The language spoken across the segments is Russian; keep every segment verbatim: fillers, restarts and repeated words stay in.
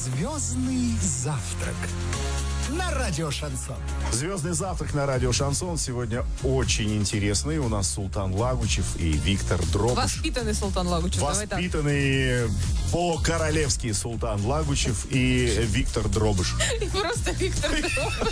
Звездный завтрак на радио Шансон. Звездный завтрак на радио Шансон сегодня очень интересный. У нас Султан Лагучев и Виктор Дробыш. Воспитанный Султан Лагучев. Воспитанный по-королевски Султан Лагучев и Виктор Дробыш. Просто Виктор Дробыш.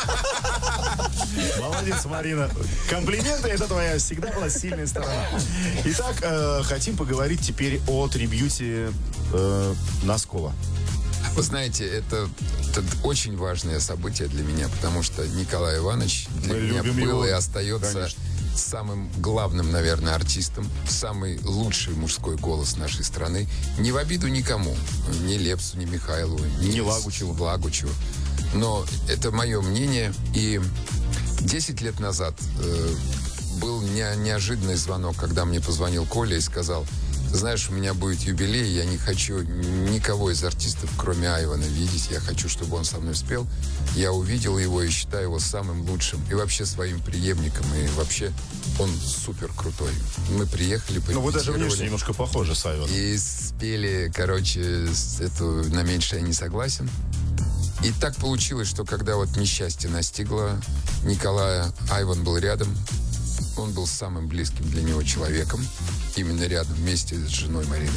Молодец, Марина. Комплименты — это твоя всегда была сильная сторона. Итак, э, хотим поговорить теперь о трибьюте э, Носкова. Вы знаете, это, это очень важное событие для меня, потому что Николай Иванович для Мы меня был его, и остается конечно. самым главным, наверное, артистом, самый лучший мужской голос нашей страны. Не в обиду никому, ни Лепсу, ни Михайлову, ни, Ни Лагучеву. Лагучеву. Но это мое мнение. И десять лет назад э, был не, неожиданный звонок, когда мне позвонил Коля и сказал: знаешь, у меня будет юбилей, я не хочу никого из артистов, кроме Айвана, видеть. Я хочу, чтобы он со мной спел. Я увидел его и считаю его самым лучшим. И вообще своим преемником. И вообще он супер крутой. Мы приехали, Ну, вы даже порепетировали. внешне немножко похожи с Айваном. И спели, короче, эту «На меньшее не согласен». И так получилось, что когда вот несчастье настигло Николая, Айван был рядом. Он был самым близким для него человеком. Именно рядом, вместе с женой Мариной.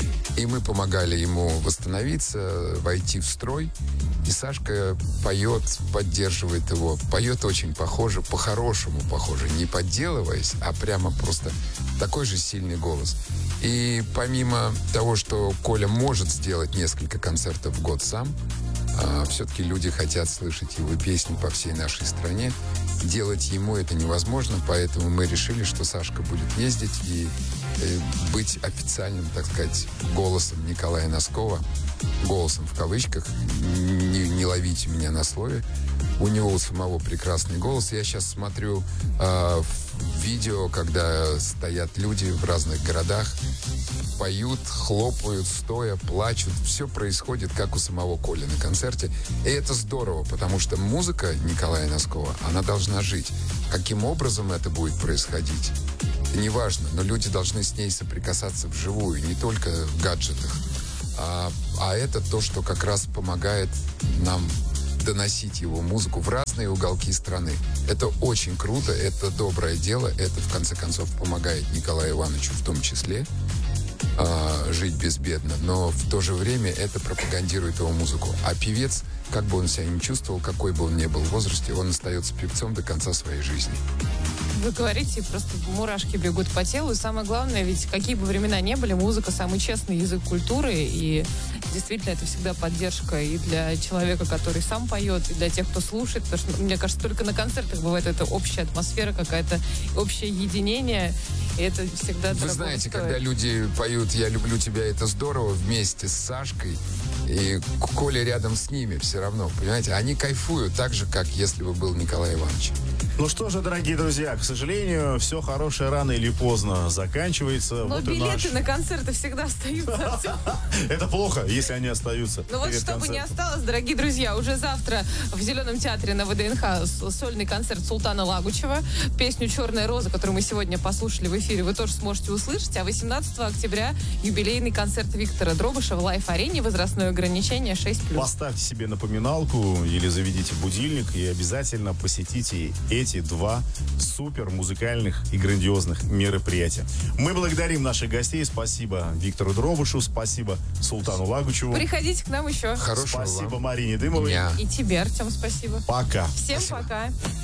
И мы помогали ему восстановиться, войти в строй. И Сашка поет, поддерживает его. Поет очень похоже, по-хорошему похоже. Не подделываясь, а прямо просто такой же сильный голос. И помимо того, что Коля может сделать несколько концертов в год сам, а, все-таки люди хотят слышать его песни по всей нашей стране. Делать ему это невозможно, поэтому мы решили, что Сашка будет ездить и э, быть официальным, так сказать, голосом Николая Носкова. Голосом в кавычках. Не, не ловите меня на слове. У него у самого прекрасный голос. Я сейчас смотрю э, видео, когда стоят люди в разных городах, поют, хлопают, стоя, плачут. Все происходит, как у самого Коли на концерте. И это здорово, потому что музыка Николая Носкова, она должна жить. Каким образом это будет происходить, это не важно, но люди должны с ней соприкасаться вживую, не только в гаджетах. А, а это то, что как раз помогает нам доносить его музыку в разные уголки страны. Это очень круто, это доброе дело, это, в конце концов, помогает Николаю Ивановичу в том числе а, жить безбедно, но в то же время это пропагандирует его музыку. А певец, как бы он себя ни чувствовал, какой бы он ни был в возрасте, он остается певцом до конца своей жизни. Вы говорите, просто мурашки бегут по телу. И самое главное, ведь какие бы времена ни были, музыка — самый честный язык культуры. И действительно, это всегда поддержка и для человека, который сам поет, и для тех, кто слушает. Потому что, мне кажется, только на концертах бывает эта общая атмосфера, какая-то общее единение. И это всегда Вы дорого знаете, стоит. когда люди поют «Я люблю тебя», это здорово вместе с Сашкой, и Коля рядом с ними все равно, понимаете? Они кайфуют так же, как если бы был Николай Иванович. Ну что же, дорогие друзья, к сожалению, все хорошее рано или поздно заканчивается. Но Вот и билеты наш- на концерты всегда остаются. Это плохо, если они остаются. Ну вот, перед чтобы не концертом. осталось, дорогие друзья, уже завтра в Зеленом театре на ВДНХ с- сольный концерт Султана Лагучева. Песню «Черная роза», которую мы сегодня послушали в эфире, вы тоже сможете услышать. А восемнадцатого октября юбилейный концерт Виктора Дробыша в Лайф-арене. Возрастное ограничение шесть плюс. Поставьте себе напоминалку или заведите будильник и обязательно посетите эти два супер музыкальных и грандиозных мероприятия. Мы благодарим наших гостей. Спасибо Виктору Дробышу, спасибо Султану Лагучеву. Приходите к нам еще. Хорошего Спасибо вам Марине Дымовой. дня. И тебе, Артем, спасибо. Пока. Всем пока.